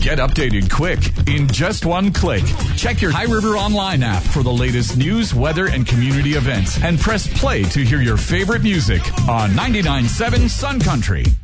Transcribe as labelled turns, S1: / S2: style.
S1: Get updated quick in just one click. Check your High River Online app for the latest news, weather, and community events. And press play to hear your favorite music on 99.7 Sun Country.